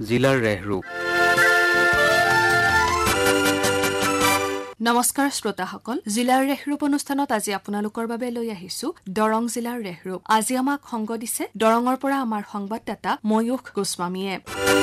জিলাৰ ৰেহৰূপ। নমস্কাৰ শ্ৰোতাসকল, জিলাৰ ৰেহৰূপ অনুষ্ঠানত আজি আপোনালোকৰ বাবে লৈ আহিছো দৰং জিলাৰ ৰেহৰূপ। আজি আমাক সংগ দিছে দৰঙৰ পৰা আমাৰ সংবাদদাতা ময়ূখ গোস্বামীয়ে।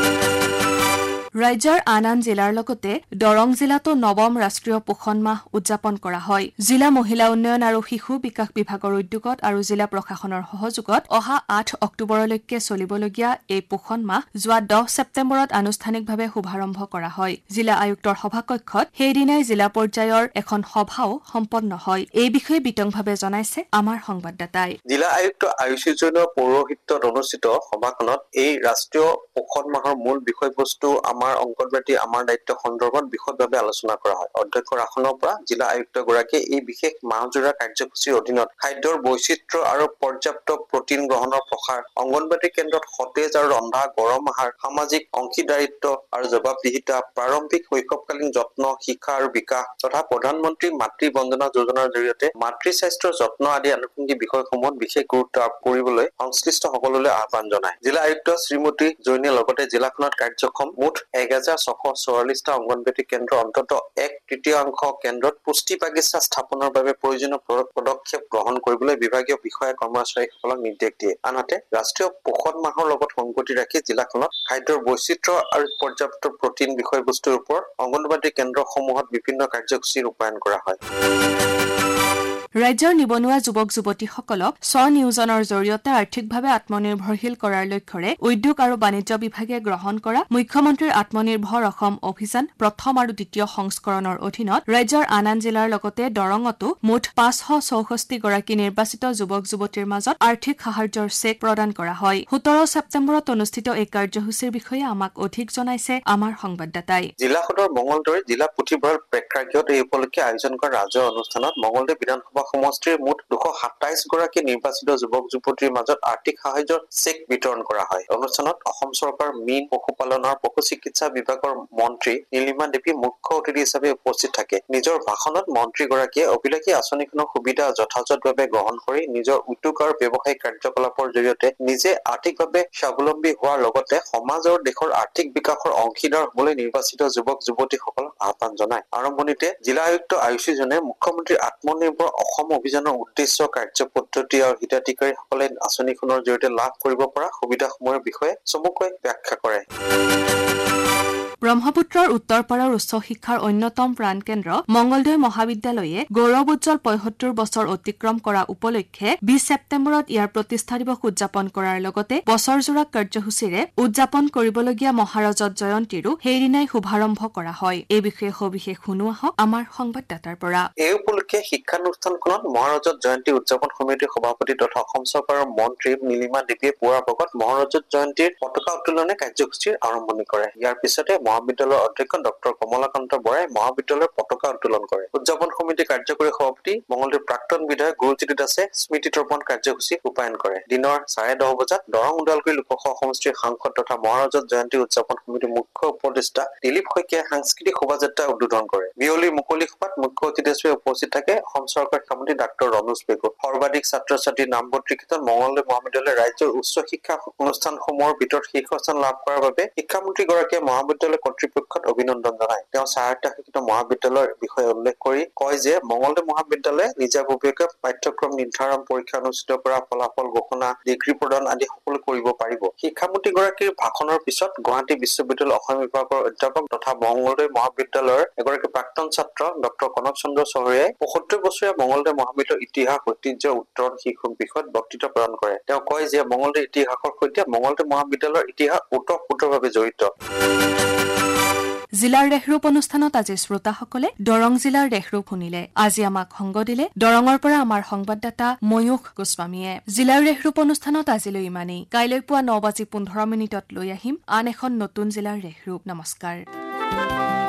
ৰাজ্যৰ আন আন জিলাৰ লগতে দৰং জিলাতো নৱম ৰাষ্ট্ৰীয় পোষণ মাহ উদযাপন কৰা হয়। জিলা মহিলা উন্নয়ন আৰু শিশু বিকাশ বিভাগৰ উদ্যোগত আৰু জিলা প্ৰশাসনৰ সহযোগত অহা 8 অক্টোবৰলৈকে চলিবলগীয়া এই পোষণ মাহ যোৱা 10 ছেপ্টেম্বৰত আনুষ্ঠানিকভাৱে শুভাৰম্ভ কৰা হয়। জিলা আয়ুক্তৰ সভাকক্ষত সেইদিনাই জিলা পৰ্যায়ৰ এখন সভাও সম্পন্ন হয়। এই বিষয়ে বিতংভাৱে জনাইছে আমাৰ সংবাদদাতাই। জিলা আয়ুক্ত আয়ুষী জৈনৰ পৌৰোহিত্যত অনুষ্ঠিত সভাখনত এই ৰাষ্ট্ৰীয় পোষণ মাহৰ মূল বিষয়বস্তু আমাৰ অংগনবাড়ী আমাৰ দায়িত্ব সন্দৰ্ভত বিশদভাৱে আলোচনা কৰা হয়। অধ্যক্ষৰ আসনৰ পৰা জিলা আয়ুক্তগৰাকীয়ে এই বিশেষ মাহজোৰা কাৰ্যসূচীৰ অধীনত খাদ্যৰ বৈচিত্ৰ্য আৰু পৰ্যাপ্ত প্ৰটিন গ্ৰহণৰ প্ৰসাৰ, অংগনবাড়ী কেন্দ্ৰত সতেজ আৰু ৰন্ধা গৰম আহাৰ, সামাজিক অংশীদাৰিত্ব আৰু জবাবদিহিতা, প্ৰাৰম্ভিক শৈশৱকালীন যত্ন, শিক্ষা আৰু বিকাশ তথা প্ৰধানমন্ত্ৰী মাতৃ বন্দনা যোজনাৰ জৰিয়তে মাতৃ স্বাস্থ্যৰ যত্ন আদি আনুষংগিক বিষয়সমূহত বিশেষ গুৰুত্ব আৰোপ কৰিবলৈ সংশ্লিষ্ট সকললৈ আহ্বান জনায়। জিলা আয়ুক্ত শ্ৰীমতী জৈনে লগতে জিলাখনত কাৰ্যক্ষম মুঠ 1644টা অংগনবাড়ী কেন্দ্ৰ অন্ততঃ 1/3 কেন্দ্ৰত পুষ্টি বাগিচা স্থাপনৰ বাবে প্ৰয়োজনীয় পদক্ষেপ গ্ৰহণ কৰিবলৈ বিভাগীয় বিষয়া কৰ্মচাৰীসকলক নিৰ্দেশ দিয়ে। আনহাতে ৰাষ্ট্ৰীয় পোষণ মাহৰ লগত সংগতি ৰাখি জিলাখনত খাদ্যৰ বৈচিত্ৰ্য আৰু পৰ্যাপ্ত প্ৰটিন বিষয়বস্তুৰ ওপৰত অংগনবাড়ী কেন্দ্ৰসমূহত বিভিন্ন কাৰ্যসূচী ৰূপায়ণ কৰা হয়। ৰাজ্যৰ নিবনুৱা যুৱক যুৱতীসকলক স্বনিয়োজনৰ জৰিয়তে আৰ্থিকভাৱে আত্মনিৰ্ভৰশীল কৰাৰ লক্ষ্যৰে উদ্যোগ আৰু বাণিজ্য বিভাগে গ্ৰহণ কৰা মুখ্যমন্ত্ৰীৰ আত্মনিৰ্ভৰ অসম অভিযান প্ৰথম আৰু দ্বিতীয় সংস্কৰণৰ অধীনত ৰাজ্যৰ আন আন জিলাৰ লগতে দৰঙতো মুঠ 564 গৰাকী নিৰ্বাচিত যুৱক যুৱতীৰ মাজত আৰ্থিক সাহায্যৰ চেক প্ৰদান কৰা হয়। 17 ছেপ্টেম্বৰত অনুষ্ঠিত এই কাৰ্যসূচীৰ বিষয়ে আমাক অধিক জনাইছে আমাৰ সংবাদদাতাই। জিলা সদৰ মঙলদৈ জিলা পুথিভঁৰাল প্ৰেক্ষাগৃহত এই উপলক্ষে আয়োজন কৰা ৰাজহুৱা অনুষ্ঠানত মঙলদৈ বিধানসভা সমষ্টিৰ মুঠ 227 গৰাকী নিৰ্বাচিত যুৱক যুৱতীৰ মাজত আৰ্থিক সাহায্যৰ চেক বিতৰণ কৰা হয়। অনুষ্ঠানত অসম চৰকাৰৰ মীন পশুপালন আৰু পশু চিকিৎসা বিভাগৰ মন্ত্ৰী নীলিমা দেৱী মুখ্য অতিথি হিচাপে উপস্থিত থাকে। নিজৰ ভাষণত মন্ত্ৰীগৰাকীয়ে অভিলাষী আঁচনিখনৰ সুবিধা যথাযথভাৱে গ্ৰহণ কৰি নিজৰ উদ্যোগ আৰু ব্যৱসায়িক কাৰ্যকলাপৰ জৰিয়তে নিজে আৰ্থিকভাৱে স্বাৱলম্বী হোৱাৰ লগতে সমাজ আৰু দেশৰ আৰ্থিক বিকাশৰ অংশীদাৰ হ'বলৈ নিৰ্বাচিত যুৱক যুৱতীসকলক আহ্বান জনায়। আৰম্ভণিতে জিলা আয়ুক্ত আয়ুষী জৈনে মুখ্যমন্ত্ৰীৰ আত্মনিৰ্ভৰ অসম অভিযানৰ উদ্দেশ্য, কাৰ্যপদ্ধতি আৰু হিতাধিকাৰীসকলে আঁচনিখনৰ জৰিয়তে লাভ কৰিব পৰা সুবিধাসমূহৰ বিষয়ে চমুকৈ ব্যাখ্যা কৰে। ব্ৰহ্মপুত্ৰৰ উত্তৰপাৰৰ উচ্চ শিক্ষাৰ অন্যতম প্ৰাণকেন্দ্ৰ মঙলদৈ মহাবিদ্যালয়ে গৌৰৱোজ্জ্বল ৭৫ বছৰ অতিক্ৰম কৰা উপলক্ষে 20 ছেপ্টেম্বৰত ইয়াৰ প্ৰতিষ্ঠা দিৱস উদযাপন কৰাৰ লগতে বছৰজোৰা কাৰ্যসূচীৰে উদযাপন কৰিবলগীয়া মহাৰজত জয়ন্তীৰো সেইদিনাই শুভাৰম্ভ কৰা হয়। এই বিষয়ে সবিশেষ শুনো আহক আমাৰ সংবাদদাতাৰ পৰা। এই উপলক্ষে শিক্ষানুষ্ঠানখনত মহাৰজত জয়ন্তী উদযাপন সমিতিৰ সভাপতি তথা অসম চৰকাৰৰ মন্ত্ৰী নীলিমা দেৱীয়ে পুৱাৰ ভাগত মহাৰজত জয়ন্তীৰ পতাকা উত্তোলনে কাৰ্যসূচীৰ আৰম্ভণি কৰে। ইয়াৰ পিছতে মহাবিদ্যালয়ৰ অধ্যক্ষ ডক্টৰ কমলাকান্ত বৰাই মহাবিদ্যালয়ৰ পতাকা উত্তোলন কৰে। উদযাপন সমিতিৰ কাৰ্যকৰী সভাপতি মঙলদৈৰ প্ৰাক্তন বিধায়ক গুৰুজ্যোতি দাসে স্মৃতি তৰ্পণ কাৰ্যসূচী ৰূপায়ণ কৰে। দিনৰ 10:30 বজাত দৰং ওদালগুৰি লোকসভা সমষ্টিৰ সাংসদ তথা মহাৰজত জয়ন্তী উদযাপন সমিতিৰ মুখ্য উপদেষ্টা দিলীপ শইকীয়াই সাংস্কৃতিক শোভাযাত্ৰা উদ্বোধন কৰে। বিয়লিৰ মুকলি সভাত মুখ্য অতিথি হিচাপে উপস্থিত থাকে অসম চৰকাৰৰ শিক্ষামন্ত্ৰী ডাক্তৰ ৰনোজ পেগু। সৰ্বাধিক ছাত্ৰ ছাত্ৰীৰ নামভৰ্তিৰ ক্ষেত্ৰত মঙলদৈ মহাবিদ্যালয়ে ৰাজ্যৰ উচ্চ শিক্ষা অনুষ্ঠানসমূহৰ ভিতৰত শীৰ্ষস্থান লাভ কৰাৰ বাবে শিক্ষামন্ত্ৰীগৰাকীয়ে মহাবিদ্যালয় কৰ্তৃপক্ষক অভিনন্দন জনায়। তেওঁ স্বায়ত্ত শাসিত মহাবিদ্যালয়ৰ বিষয়ে উল্লেখ কৰি কয় যে মঙলদৈ মহাবিদ্যালয়ে নিজাববীয়াকৈ পাঠ্যক্ৰম নিৰ্ধাৰণ, পৰীক্ষা অনুষ্ঠিত কৰা, ফলাফল ঘোষণা, ডিগ্ৰী প্ৰদান আদি সকলো কৰিব পাৰিব। শিক্ষামন্ত্ৰীগৰাকীৰ ভাষণৰ পিছত গুৱাহাটী বিশ্ববিদ্যালয়ৰ অসমীয়া বিভাগৰ অধ্যাপক তথা মঙলদৈ মহাবিদ্যালয়ৰ এগৰাকী প্ৰাক্তন ছাত্ৰ ডক্টৰ কনক চন্দ্ৰ চহৰীয়াই ৭৫ বছৰীয়া মঙলদৈ মহাবিদ্যালয়ৰ ইতিহাস, ঐতিহ্য, উত্তৰণ শীৰ্ষক বিষয়ত বক্তৃতা প্ৰদান কৰে। তেওঁ কয় যে মঙলদৈ ইতিহাসৰ সৈতে মঙলদৈ মহাবিদ্যালয়ৰ ইতিহাস ওতঃপ্ৰোতভাৱে জড়িত। জিলাৰ ৰেহৰূপ অনুষ্ঠানত আজি শ্ৰোতাসকলে দৰং জিলাৰ ৰেহৰূপ শুনিলে। আজি আমাক সংগ দিলে দৰঙৰ পৰা আমাৰ সংবাদদাতা ময়ূখ গোস্বামীয়ে। জিলাৰ ৰেহৰূপ অনুষ্ঠানত আজিলৈ ইমানেই। কাইলৈ পুৱা 9:15 লৈ আহিম আন এখন নতুন জিলাৰ ৰেহৰূপ। নমস্কাৰ।